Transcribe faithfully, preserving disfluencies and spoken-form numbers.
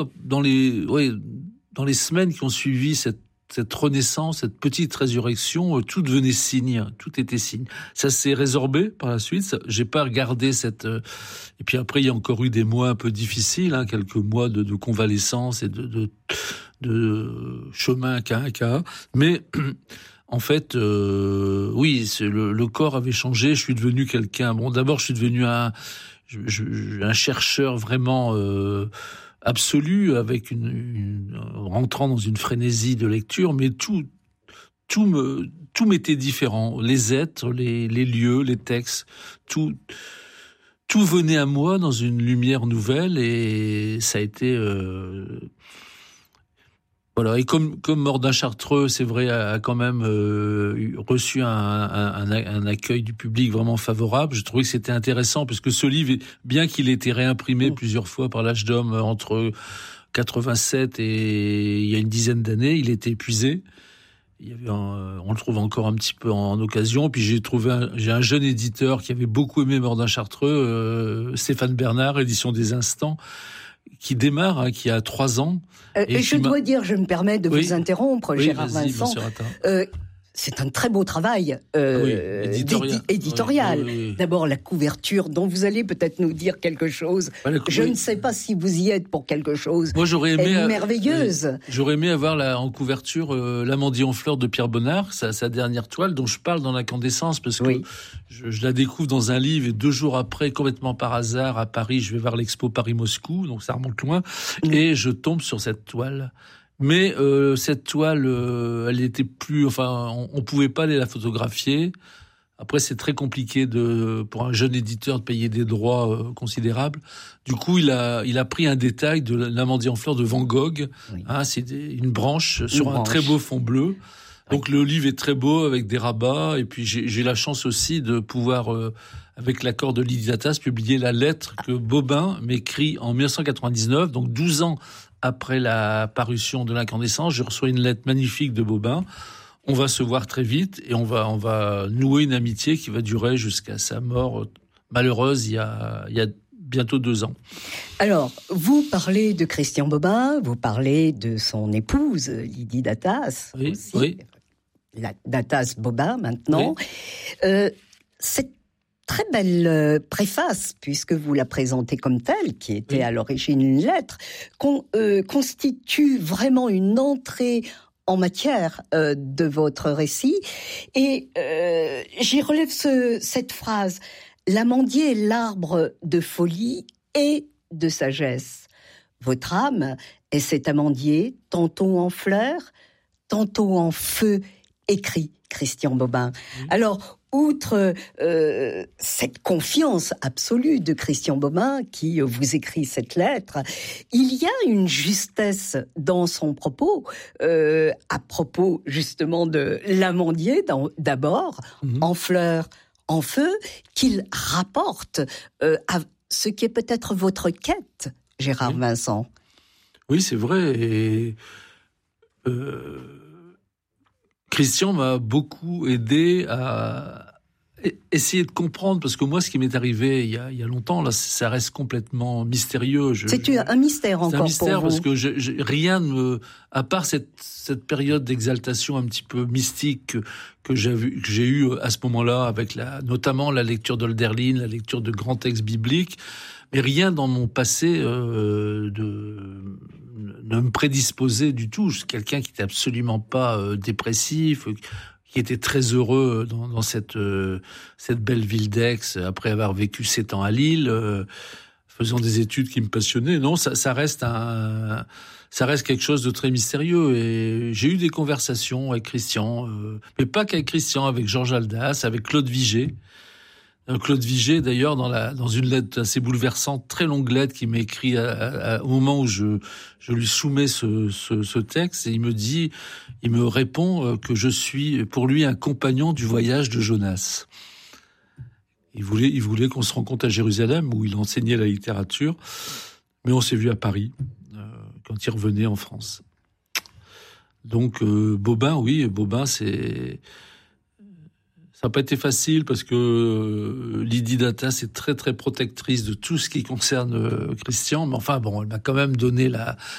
dans les, ouais, dans les semaines qui ont suivi cette, cette renaissance, cette petite résurrection, euh, tout devenait signe, tout était signe. Ça s'est résorbé par la suite. Ça, j'ai pas regardé cette. Euh, et puis après, il y a encore eu des mois un peu difficiles, hein, quelques mois de, de convalescence et de, de, de chemin qu'à un cas. Mais en fait, euh, oui, c'est le, le corps avait changé. Je suis devenu quelqu'un. Bon, d'abord, je suis devenu un, je, je, un chercheur vraiment. Euh, absolu, avec une, une rentrant dans une frénésie de lecture, mais tout tout me tout m'était différent, les êtres, les les lieux, les textes, tout tout venait à moi dans une lumière nouvelle, et ça a été euh, voilà. Et comme comme Mordin Chartreux, c'est vrai, a, a quand même euh, reçu un, un, un accueil du public vraiment favorable. Je trouvais que c'était intéressant parce que ce livre, bien qu'il ait été réimprimé mmh. plusieurs fois par l'Âge d'Homme entre quatre-vingt-sept et il y a une dizaine d'années, il était épuisé. Il y avait un, on le trouve encore un petit peu en, en occasion. Puis j'ai trouvé, un, j'ai un jeune éditeur qui avait beaucoup aimé Mordin Chartreux, euh, Stéphane Bernard, édition des Instants, qui démarre, hein, qui a trois ans. Euh, et je dois dire, je me permets de oui. vous interrompre, oui, Gérard Vincent. Euh, c'est un très beau travail euh, oui, éditorial. éditorial. Oui, oui, oui. D'abord, la couverture, dont vous allez peut-être nous dire quelque chose. Bah, la, je oui. ne sais pas si vous y êtes pour quelque chose. Moi, j'aurais aimé. Elle est merveilleuse. Euh, j'aurais aimé avoir la, en couverture euh, L'Amandier en fleurs de Pierre Bonnard, sa, sa dernière toile, dont je parle dans L'incandescence, parce que oui. je, je la découvre dans un livre, et deux jours après, complètement par hasard, à Paris, je vais voir l'expo Paris-Moscou, donc ça remonte loin, mmh. et je tombe sur cette toile. Mais euh, cette toile, euh, elle était plus, enfin, on, on pouvait pas aller la photographier. Après, c'est très compliqué de, pour un jeune éditeur, de payer des droits euh, considérables. Du coup, il a, il a pris un détail de L'Amandier en fleurs de Van Gogh. Oui. Hein, c'est des, une branche sur une un branche. très beau fond bleu. Donc oui. le livre est très beau avec des rabats. Et puis j'ai, j'ai la chance aussi de pouvoir, euh, avec l'accord de Lydie Datas, publier la lettre que Bobin m'écrit en dix-neuf cent quatre-vingt-dix-neuf, donc douze ans après la parution de L'Incandescence. Je reçois une lettre magnifique de Bobin. On va se voir très vite et on va, on va nouer une amitié qui va durer jusqu'à sa mort malheureuse il y a, il y a bientôt deux ans. Alors, vous parlez de Christian Bobin, vous parlez de son épouse, Lydie Datas. Oui, aussi. oui. La Datas-Bobin, maintenant. Oui. Euh, cette très belle euh, préface, puisque vous la présentez comme telle, qui était oui. à l'origine une lettre, con, euh, constitue vraiment une entrée en matière euh, de votre récit. Et euh, j'y relève ce, cette phrase. L'amandier est l'arbre de folie et de sagesse. Votre âme est cet amandier, tantôt en fleurs, tantôt en feu, écrit Christian Bobin. Oui. Alors, outre euh, cette confiance absolue de Christian Bobin qui vous écrit cette lettre, il y a une justesse dans son propos, euh, à propos justement de l'amandier dans, d'abord, mmh. en fleurs, en feu, qu'il rapporte euh, à ce qui est peut-être votre quête, Gérard oui. Vincent. Oui, c'est vrai. Et euh, Christian m'a beaucoup aidé à essayer de comprendre, parce que moi, ce qui m'est arrivé il y a, il y a longtemps, là, ça reste complètement mystérieux. Je, c'est je, un mystère encore pour vous. C'est un mystère parce que je, je, rien ne me, à part cette, cette période d'exaltation un petit peu mystique que, que j'ai vu, que j'ai eu à ce moment-là, avec la, notamment la lecture d'Hölderlin, la lecture de grands textes bibliques, mais rien dans mon passé euh, de, ne me prédisposait du tout. Je suis quelqu'un qui n'était absolument pas euh, dépressif, qui était très heureux dans, dans cette, euh, cette belle ville d'Aix, après avoir vécu sept ans à Lille, euh, faisant des études qui me passionnaient. Non, ça, ça reste un, ça reste quelque chose de très mystérieux. Et j'ai eu des conversations avec Christian, euh, mais pas qu'avec Christian, avec Georges Aldas, avec Claude Vigée. Claude Vigée, d'ailleurs, dans, la, dans une lettre assez bouleversante, très longue lettre qu'il m'a écrit à, à, à, au moment où je, je lui soumets ce, ce, ce texte, et il me dit, il me répond que je suis pour lui un compagnon du voyage de Jonas. Il voulait, il voulait qu'on se rencontre à Jérusalem, où il enseignait la littérature, mais on s'est vu à Paris, euh, quand il revenait en France. Donc, euh, Bobin, oui, Bobin, c'est... Ça n'a pas été facile parce que Lydie Datas est très très protectrice de tout ce qui concerne Christian, mais enfin bon, elle m'a quand même donné la,